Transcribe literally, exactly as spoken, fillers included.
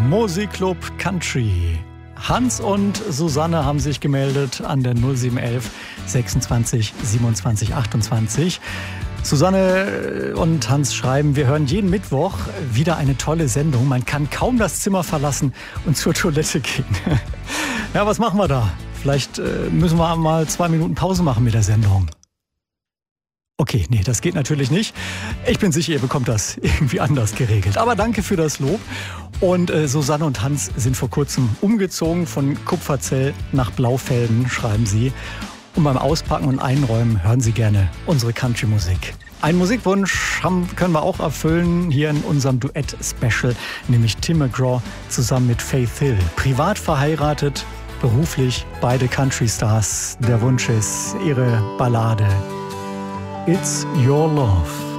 Musikclub Country. Hans und Susanne haben sich gemeldet an der null sieben eins eins sechsundzwanzig siebenundzwanzig achtundzwanzig. Susanne und Hans schreiben, wir hören jeden Mittwoch wieder eine tolle Sendung. Man kann kaum das Zimmer verlassen und zur Toilette gehen. Ja, was machen wir da? Vielleicht äh, müssen wir mal zwei Minuten Pause machen mit der Sendung. Okay, nee, das geht natürlich nicht. Ich bin sicher, ihr bekommt das irgendwie anders geregelt. Aber danke für das Lob. Und äh, Susanne und Hans sind vor kurzem umgezogen von Kupferzell nach Blaufelden, schreiben sie. Und beim Auspacken und Einräumen hören sie gerne unsere Country-Musik. Einen Musikwunsch haben, können wir auch erfüllen hier in unserem Duett-Special, nämlich Tim McGraw zusammen mit Faith Hill. Privat verheiratet, beruflich beide Country-Stars. Der Wunsch ist ihre Ballade It's Your Love.